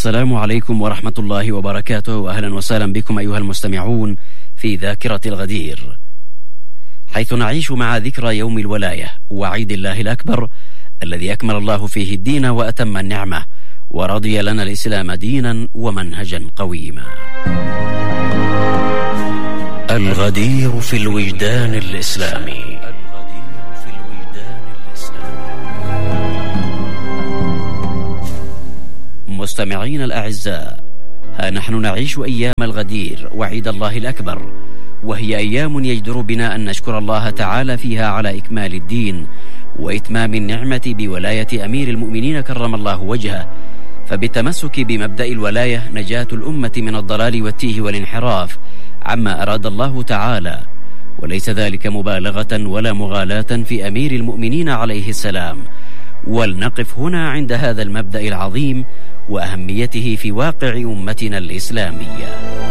السلام عليكم ورحمة الله وبركاته، وأهلا وسهلا بكم أيها المستمعون في ذاكرة الغدير، حيث نعيش مع ذكرى يوم الولاية وعيد الله الأكبر الذي أكمل الله فيه الدين وأتم النعمة ورضي لنا الإسلام دينا ومنهجا قويما. الغدير في الوجدان الإسلامي. مستمعين الأعزاء، ها نحن نعيش أيام الغدير وعيد الله الأكبر، وهي أيام يجدر بنا أن نشكر الله تعالى فيها على إكمال الدين وإتمام النعمة بولاية أمير المؤمنين كرم الله وجهه، فبالتمسك بمبدأ الولاية نجاة الأمة من الضلال والتيه والانحراف عما أراد الله تعالى، وليس ذلك مبالغة ولا مغالاة في أمير المؤمنين عليه السلام. ولنقف هنا عند هذا المبدأ العظيم وأهميته في واقع أمتنا الإسلامية.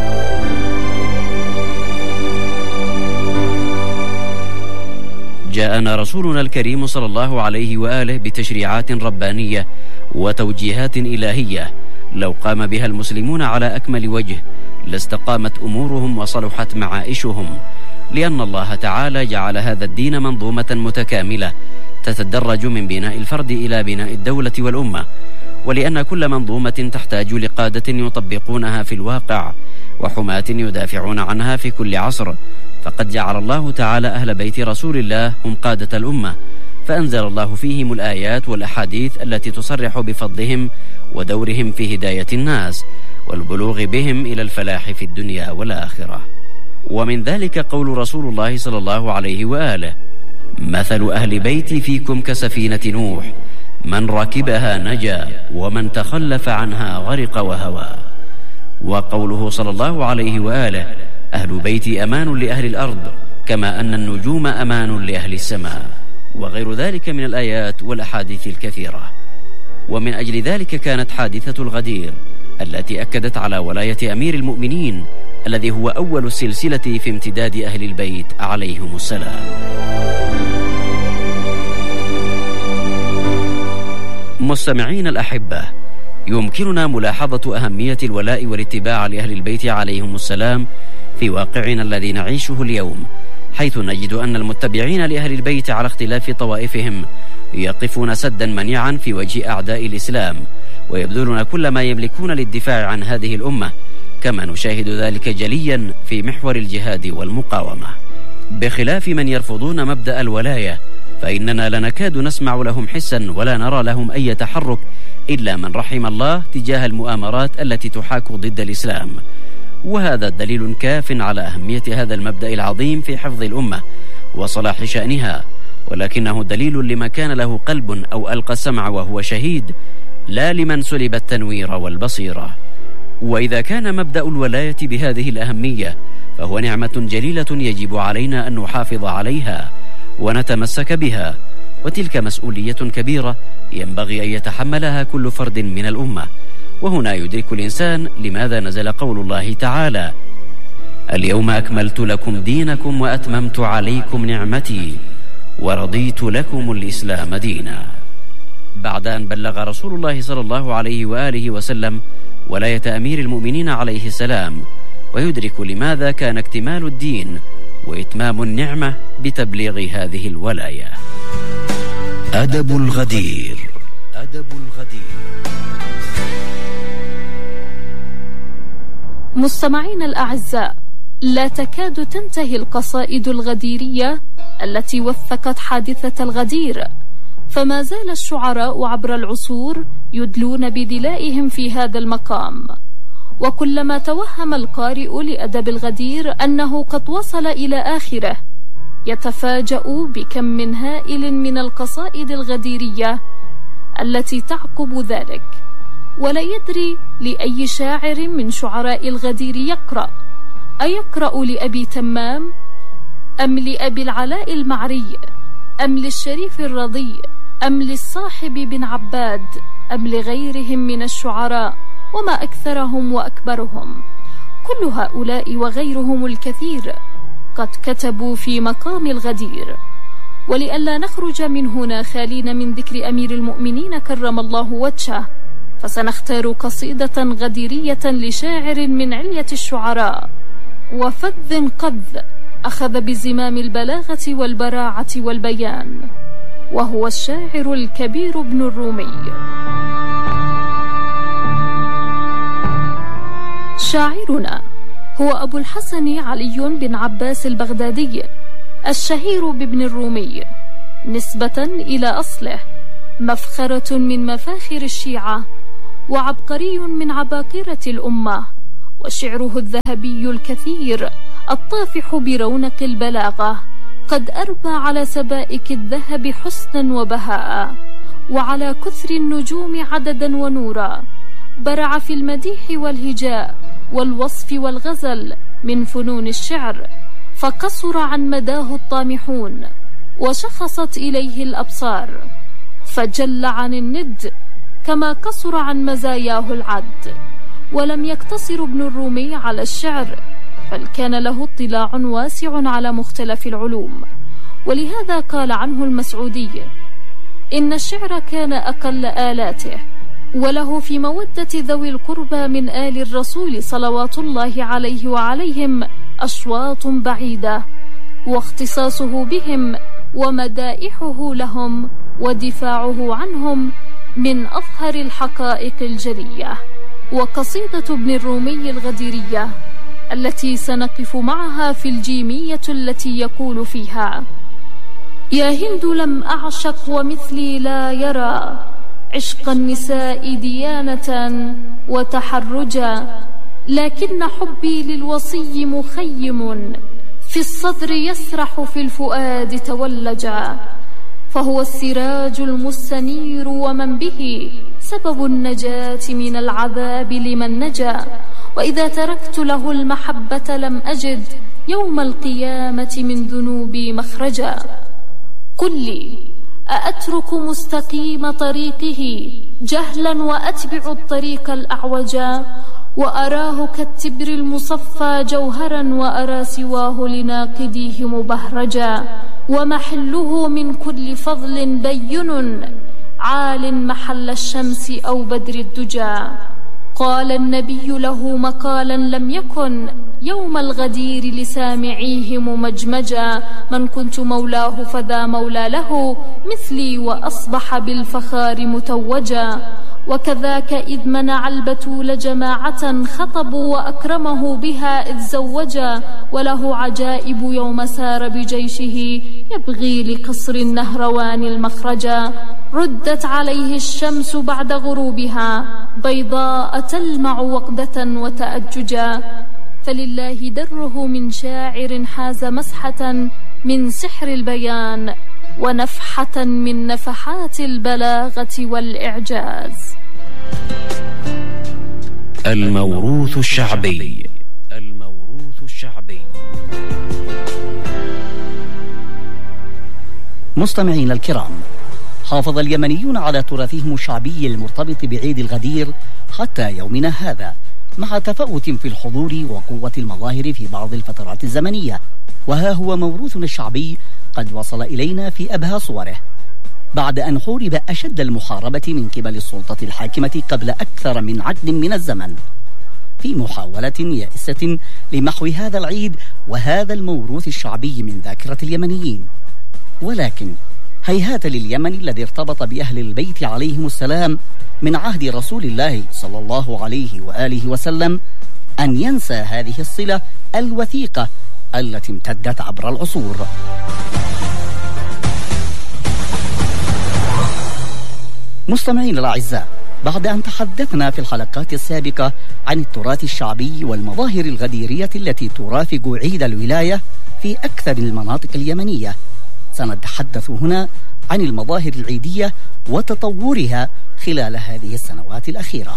جاءنا رسولنا الكريم صلى الله عليه وآله بتشريعات ربانية وتوجيهات إلهية لو قام بها المسلمون على أكمل وجه لاستقامت أمورهم وصلحت معائشهم، لأن الله تعالى جعل هذا الدين منظومة متكاملة تتدرج من بناء الفرد إلى بناء الدولة والأمة، ولأن كل منظومة تحتاج لقادة يطبقونها في الواقع وحماة يدافعون عنها في كل عصر، فقد جعل الله تعالى أهل بيت رسول الله هم قادة الأمة، فأنزل الله فيهم الآيات والأحاديث التي تصرح بفضلهم ودورهم في هداية الناس والبلوغ بهم إلى الفلاح في الدنيا والآخرة. ومن ذلك قول رسول الله صلى الله عليه وآله: مثل أهل بيتي فيكم كسفينة نوح، من ركبها نجا ومن تخلف عنها غرق وهوى. وقوله صلى الله عليه وآله: أهل بيتي أمان لأهل الأرض كما أن النجوم أمان لأهل السماء، وغير ذلك من الآيات والأحاديث الكثيرة. ومن أجل ذلك كانت حادثة الغدير التي أكدت على ولاية أمير المؤمنين الذي هو أول السلسلة في امتداد أهل البيت عليهم السلام. مستمعين الأحبة، يمكننا ملاحظة أهمية الولاء والاتباع لأهل البيت عليهم السلام في واقعنا الذي نعيشه اليوم، حيث نجد أن المتبعين لأهل البيت على اختلاف طوائفهم يقفون سدا منيعا في وجه أعداء الإسلام، ويبذلون كل ما يملكون للدفاع عن هذه الأمة، كما نشاهد ذلك جليا في محور الجهاد والمقاومة. بخلاف من يرفضون مبدأ الولاية، فإننا لا نكاد نسمع لهم حسا ولا نرى لهم أي تحرك إلا من رحم الله تجاه المؤامرات التي تحاك ضد الإسلام، وهذا دليل كاف على أهمية هذا المبدأ العظيم في حفظ الأمة وصلاح شأنها، ولكنه دليل لمن كان له قلب أو ألقى السمع وهو شهيد، لا لمن سلب التنوير والبصيرة. وإذا كان مبدأ الولاية بهذه الأهمية فهو نعمة جليلة يجب علينا أن نحافظ عليها ونتمسك بها، وتلك مسؤولية كبيرة ينبغي أن يتحملها كل فرد من الأمة. وهنا يدرك الإنسان لماذا نزل قول الله تعالى: اليوم أكملت لكم دينكم وأتممت عليكم نعمتي ورضيت لكم الإسلام دينا، بعد أن بلغ رسول الله صلى الله عليه وآله وسلم ولاية أمير المؤمنين عليه السلام، ويدرك لماذا كان اكتمال الدين وإتمام النعمة بتبليغ هذه الولاية. أدب الغدير. أدب الغدير. مستمعين الأعزاء، لا تكاد تنتهي القصائد الغديرية التي وثقت حادثة الغدير، فما زال الشعراء عبر العصور يدلون بدلائهم في هذا المقام، وكلما توهم القارئ لأدب الغدير أنه قد وصل إلى آخره يتفاجأ بكم من هائل من القصائد الغديرية التي تعقب ذلك، ولا يدري لأي شاعر من شعراء الغدير يقرأ، أيقرأ لأبي تمام أم لأبي العلاء المعري أم للشريف الرضي أم للصاحب بن عباد أم لغيرهم من الشعراء، وما أكثرهم وأكبرهم. كل هؤلاء وغيرهم الكثير قد كتبوا في مقام الغدير، ولئلا نخرج من هنا خالين من ذكر أمير المؤمنين كرم الله وجهه، فسنختار قصيدة غديرية لشاعر من علية الشعراء وفذ قذ أخذ بزمام البلاغة والبراعة والبيان، وهو الشاعر الكبير ابن الرومي. شاعرنا هو أبو الحسن علي بن عباس البغدادي الشهير بابن الرومي نسبة إلى أصله، مفخرة من مفاخر الشيعة وعبقري من عباقرة الأمة، وشعره الذهبي الكثير الطافح برونق البلاغة قد أربى على سبائك الذهب حسنا وبهاء، وعلى كثر النجوم عددا ونورا، برع في المديح والهجاء والوصف والغزل من فنون الشعر، فقصر عن مداه الطامحون وشخصت إليه الأبصار، فجل عن الند كما قصر عن مزاياه العد. ولم يقتصر ابن الرومي على الشعر، بل كان له اطلاع واسع على مختلف العلوم، ولهذا قال عنه المسعودي: إن الشعر كان أقل آلاته، وله في مودة ذوي القربى من آل الرسول صلوات الله عليه وعليهم أشواط بعيدة، واختصاصه بهم ومدائحه لهم ودفاعه عنهم من أظهر الحقائق الجلية. وقصيدة ابن الرومي الغديرية التي سنقف معها في الجيمية التي يقول فيها: يا هند لم أعشق ومثلي لا يرى عشق النساء ديانة وتحرجا، لكن حبي للوصي مخيم في الصدر يسرح في الفؤاد تولجا، فهو السراج المستنير ومن به سبب النجاة من العذاب لمن نجا، وإذا تركت له المحبة لم أجد يوم القيامة من ذنوبي مخرجا. قل لي أأترك مستقيم طريقه جهلا وأتبع الطريق الأعوجا، وأراه كالتبر المصفى جوهرا وأرى سواه لناقديه مبهرجا، ومحله من كل فضل بين عال محل الشمس أو بدر الدجى. قال النبي له مقالا لم يكن يوم الغدير لسامعيه ممجمجا: من كنت مولاه فذا مولى له مثلي، وأصبح بالفخار متوجا. وكذاك إذ منع البتول جماعة خطبوا وأكرمه بها إذ زوجا، وله عجائب يوم سار بجيشه يبغي لقصر النهروان المخرجا. ردت عليه الشمس بعد غروبها بيضاء تلمع وقدة وتأججا، فلله دره من شاعر حاز مسحة من سحر البيان ونفحة من نفحات البلاغة والإعجاز. الموروث الشعبي. الموروث الشعبي. مستمعين الكرام، حافظ اليمنيون على تراثهم الشعبي المرتبط بعيد الغدير حتى يومنا هذا، مع تفاوت في الحضور وقوة المظاهر في بعض الفترات الزمنية. وها هو موروثنا الشعبي قد وصل إلينا في أبهى صوره، بعد أن حورب أشد المحاربة من قبل السلطة الحاكمة قبل أكثر من عقد من الزمن، في محاولة يائسة لمحو هذا العيد وهذا الموروث الشعبي من ذاكرة اليمنيين. ولكن هيهات لليمن الذي ارتبط بأهل البيت عليهم السلام من عهد رسول الله صلى الله عليه وآله وسلم أن ينسى هذه الصلة الوثيقة التي امتدت عبر العصور. مستمعين الأعزاء، بعد أن تحدثنا في الحلقات السابقة عن التراث الشعبي والمظاهر الغديرية التي ترافق عيد الولاية في أكثر المناطق اليمنية، سنتحدث هنا عن المظاهر العيدية وتطورها خلال هذه السنوات الأخيرة.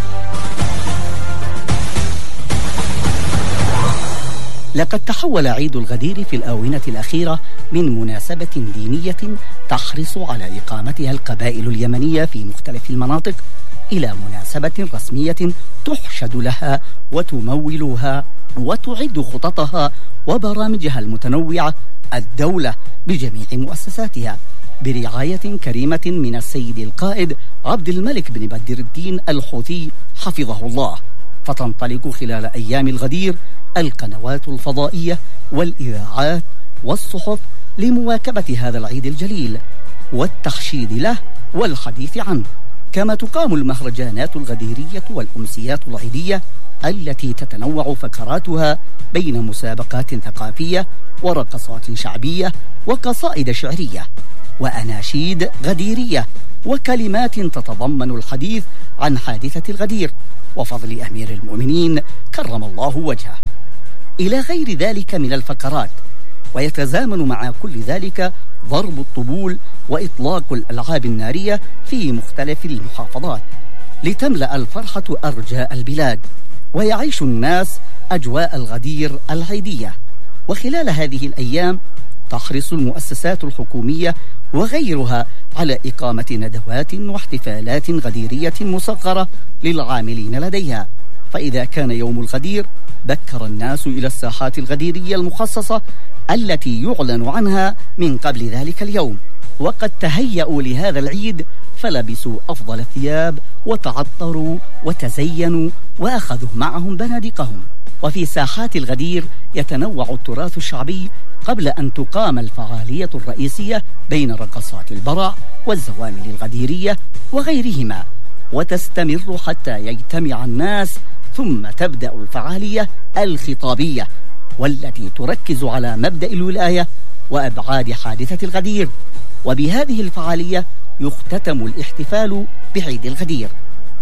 لقد تحول عيد الغدير في الآونة الأخيرة من مناسبة دينية تحرص على إقامتها القبائل اليمنية في مختلف المناطق إلى مناسبة رسمية تحشد لها وتمولها وتعد خططها وبرامجها المتنوعة الدولة بجميع مؤسساتها، برعاية كريمة من السيد القائد عبد الملك بن بدر الدين الحوثي حفظه الله، فتنطلق خلال أيام الغدير القنوات الفضائية والإذاعات والصحف لمواكبة هذا العيد الجليل والتحشيد له والحديث عنه. كما تقام المهرجانات الغديرية والأمسيات العيدية التي تتنوع فقراتها بين مسابقات ثقافية ورقصات شعبية وقصائد شعرية وأناشيد غديرية وكلمات تتضمن الحديث عن حادثة الغدير وفضل أمير المؤمنين كرم الله وجهه، إلى غير ذلك من الفقرات. ويتزامن مع كل ذلك ضرب الطبول وإطلاق الألعاب النارية في مختلف المحافظات لتملأ الفرحة أرجاء البلاد، ويعيش الناس أجواء الغدير العيدية. وخلال هذه الأيام تحرص المؤسسات الحكومية وغيرها على إقامة ندوات واحتفالات غديرية مصغرة للعاملين لديها. فإذا كان يوم الغدير بكر الناس إلى الساحات الغديرية المخصصة التي يعلن عنها من قبل ذلك اليوم، وقد تهيأوا لهذا العيد فلبسوا أفضل الثياب وتعطروا وتزينوا وأخذوا معهم بنادقهم. وفي ساحات الغدير يتنوع التراث الشعبي قبل أن تقام الفعالية الرئيسية بين رقصات البرع والزوامل الغديرية وغيرهما، وتستمر حتى يجتمع الناس، ثم تبدأ الفعالية الخطابية والتي تركز على مبدأ الولاية وأبعاد حادثة الغدير. وبهذه الفعالية يختتم الاحتفال بعيد الغدير،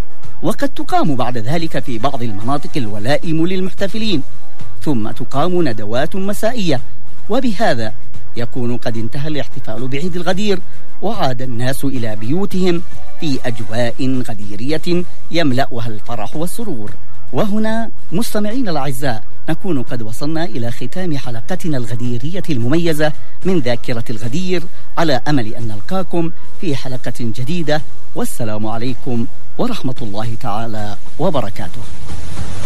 وقد تقام بعد ذلك في بعض المناطق الولائم للمحتفلين، ثم تقام ندوات مسائية. وبهذا يكون قد انتهى الاحتفال بعيد الغدير، وعاد الناس إلى بيوتهم في أجواء غديرية يملأها الفرح والسرور. وهنا مستمعين الأعزاء نكون قد وصلنا إلى ختام حلقتنا الغديرية المميزة من ذاكرة الغدير، على أمل أن نلقاكم في حلقة جديدة، والسلام عليكم ورحمة الله تعالى وبركاته.